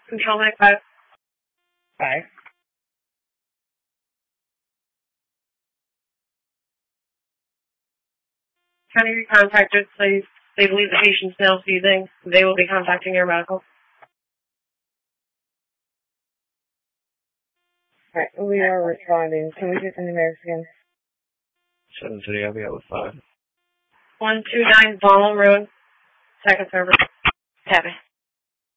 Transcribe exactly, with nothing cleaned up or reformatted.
Control Mike five. Five. Can you be contacted, please? They believe the patient's still seizing. They will be contacting your medical. Alright, we are responding. Can we get the numerics again? seven City, I'll be out with five. one two nine Ballin Road, second service. Copy.